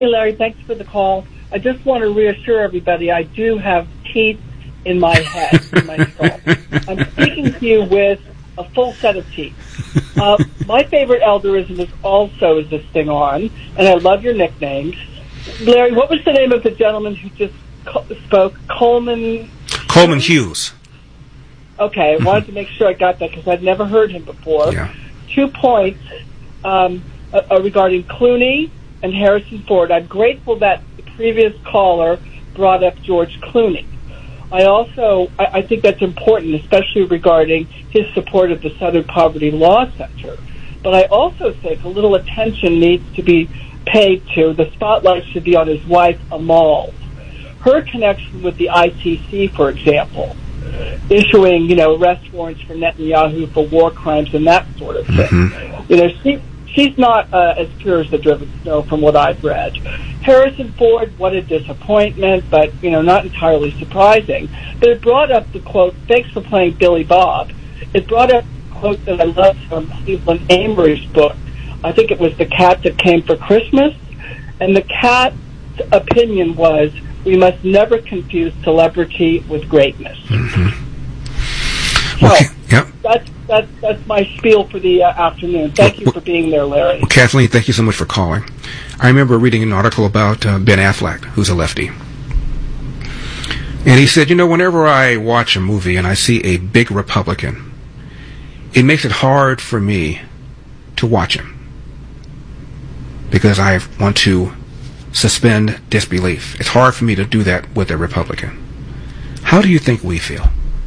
Hey, Larry, thanks for the call. I just want to reassure everybody I do have teeth in my head, in my skull. I'm speaking to you with a full set of teeth. My favorite elderism is also Is This Thing On? And I love your nicknames. Larry, what was the name of the gentleman who just spoke? Coleman Hughes. Okay, I wanted to make sure I got that because I'd never heard him before. Yeah. 2 points regarding Clooney and Harrison Ford. I'm grateful that the previous caller brought up George Clooney. I think that's important, especially regarding his support of the Southern Poverty Law Center. But I also think a little attention needs to be paid to, the spotlight should be on his wife, Amal. Her connection with the ICC, for example, issuing, arrest warrants for Netanyahu for war crimes and that sort of thing. Mm-hmm. She's not as pure as the driven snow from what I've read. Harrison Ford, what a disappointment, but, not entirely surprising. But it brought up the quote, thanks for playing Billy Bob. It brought up a quote that I love from Cleveland Amory's book. I think it was The Cat That Came for Christmas. And the cat's opinion was, we must never confuse celebrity with greatness. Mm-hmm. So, okay. Yep. That's my spiel for the afternoon. Thank you for being there, Larry. Well, Kathleen, thank you so much for calling. I remember reading an article about Ben Affleck, who's a lefty. And he said, whenever I watch a movie and I see a big Republican, it makes it hard for me to watch him. Because I want to suspend disbelief. It's hard for me to do that with a Republican. How do you think we feel?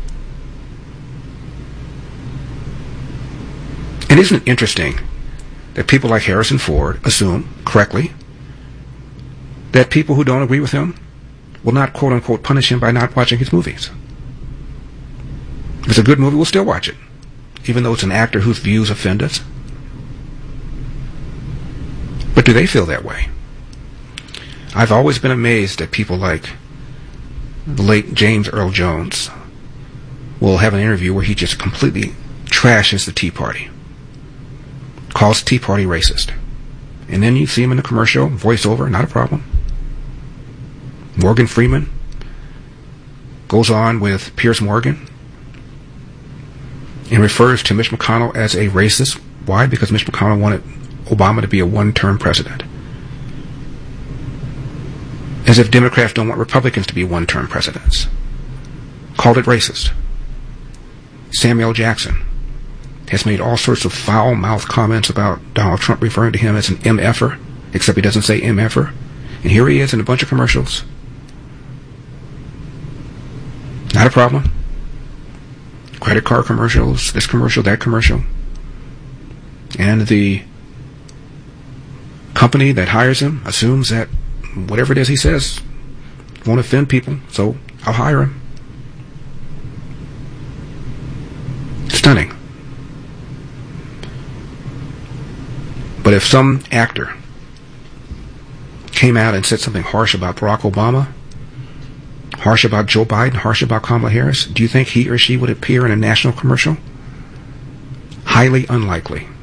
And isn't it interesting that people like Harrison Ford assume, correctly, that people who don't agree with him will not, quote-unquote, punish him by not watching his movies? If it's a good movie, we'll still watch it, even though it's an actor whose views offend us. But do they feel that way? I've always been amazed at people like the late James Earl Jones will have an interview where he just completely trashes the Tea Party, calls Tea Party racist. And then you see him in the commercial, voiceover, not a problem. Morgan Freeman goes on with Piers Morgan and refers to Mitch McConnell as a racist. Why? Because Mitch McConnell wanted Obama to be a one-term president. As if Democrats don't want Republicans to be one-term presidents. Called it racist. Samuel Jackson has made all sorts of foul-mouthed comments about Donald Trump, referring to him as an MFer, except he doesn't say MFer. And here he is in a bunch of commercials. Not a problem. Credit card commercials, this commercial, that commercial. And the company that hires him assumes that whatever it is he says won't offend people, so I'll hire him. Stunning. But if some actor came out and said something harsh about Barack Obama, harsh about Joe Biden, harsh about Kamala Harris, do you think he or she would appear in a national commercial? Highly unlikely.